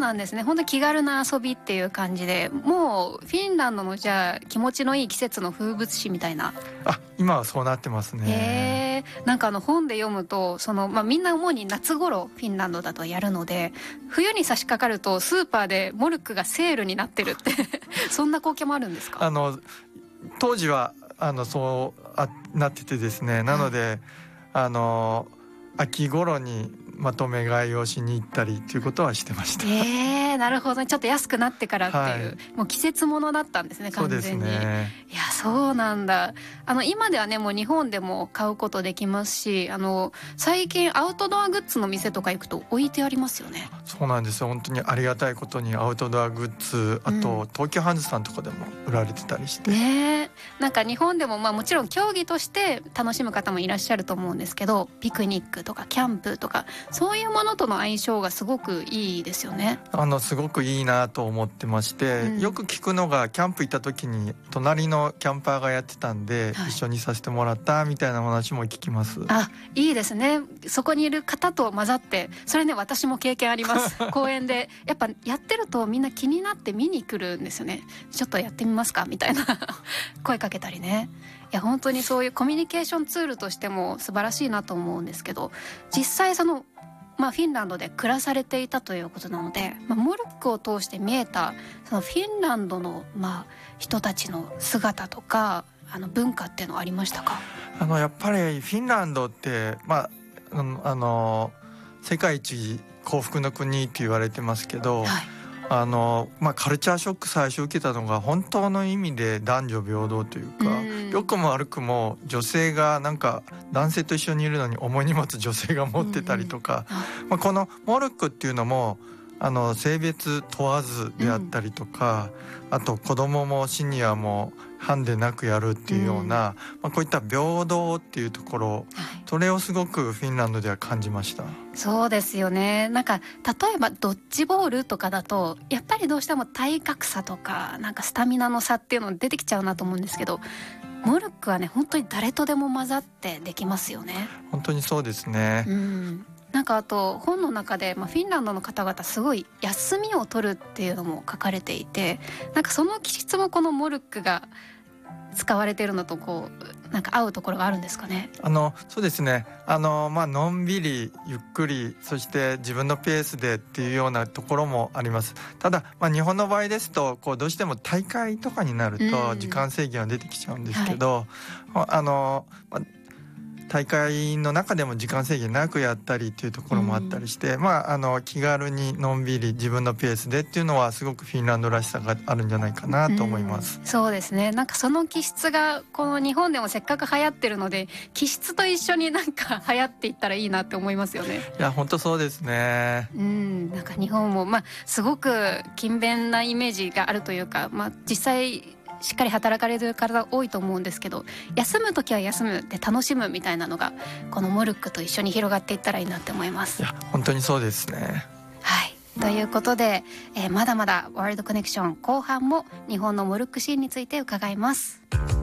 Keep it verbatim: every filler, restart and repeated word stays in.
なんですね。本当に気軽な遊びっていう感じで、もうフィンランドのじゃあ気持ちのいい季節の風物詩みたいな。 あ、今はそうなってますね。 へー。なんかあの本で読むとその、まあ、みんな主に夏頃フィンランドだとやるので、冬に差し掛かるとスーパーでモルックがセールになってるってそんな光景もあるんですか？ あの当時はあのそうあなっててですね、なので、はい、あの秋頃にまとめ買いをしに行ったりっていうことはしてました。 えー、なるほど。ちょっと安くなってからっていう、はい、もう季節ものだったんですね、完全に。 そうですね。 いや、そうなんだ。あの今ではね、もう日本でも買うことできますし、あの最近アウトドアグッズの店とか行くと置いてありますよね。 そうなんですよ。本当にありがたいことにアウトドアグッズ、あと、うん、東急ハンズさんとかでも売られてたりしてね。なんか日本でもまあもちろん競技として楽しむ方もいらっしゃると思うんですけど、ピクニックとかキャンプとかそういうものとの相性がすごくいいですよね。 あのすごくいいなと思ってまして、うん、よく聞くのがキャンプ行った時に隣のキャンパーがやってたんで、はい、一緒にさせてもらったみたいな話も聞きます。 あ、いいですね。そこにいる方と混ざって、それね、私も経験あります公園でやっぱやってるとみんな気になって見に来るんですよね。ちょっとやってみますかみたいな声かけたりね。いや本当にそういうコミュニケーションツールとしても素晴らしいなと思うんですけど、実際そのまあ、フィンランドで暮らされていたということなので、まあ、モルックを通して見えたそのフィンランドのまあ人たちの姿とかあの文化っていうのはありましたか？ あのやっぱりフィンランドって、まあ、あの世界一幸福の国って言われてますけど、はい、あのまあ、カルチャーショック最初受けたのが本当の意味で男女平等というか、良くも悪くも女性がなんか男性と一緒にいるのに重い荷物女性が持ってたりとか、うんうん、まあ、このモルックっていうのもあの性別問わずであったりとか、うん、あと子供もシニアもハンデなくやるっていうような、うん、まあ、こういった平等っていうところ、はい、それをすごくフィンランドでは感じました。 そうですよね。なんか例えばドッジボールとかだとやっぱりどうしても体格差とかなんかスタミナの差っていうの出てきちゃうなと思うんですけど、モルックはね本当に誰とでも混ざってできますよね。 本当にそうですね、 うん、なんかあと本の中で、まあ、フィンランドの方々すごい休みを取るっていうのも書かれていて、なんかその気質もこのモルックが使われているのとこうなんか合うところがあるんですかね。 あのそうですね、あの、まあのんびりゆっくり、そして自分のペースでっていうようなところもあります。ただ、まあ、日本の場合ですとこうどうしても大会とかになると時間制限は出てきちゃうんですけど、うん、はい、あの、まあ大会の中でも時間制限なくやったりっていうところもあったりして、うん、まあ、あの気軽にのんびり自分のペースでっていうのはすごくフィンランドらしさがあるんじゃないかなと思います、 うん、そうですね。なんかその気質がこの日本でもせっかく流行ってるので、気質と一緒になんか流行っていったらいいなって思いますよね。 いや本当そうですね、 うん、なんか日本も、まあ、すごく勤勉なイメージがあるというか、まあ、実際しっかり働かれる方多いと思うんですけど、休むときは休むで楽しむみたいなのがこのモルックと一緒に広がっていったらいいなって思います。 いや本当にそうですね。 はい、ということで、えー、まだまだワールドコネクション後半も日本のモルックシーンについて伺います。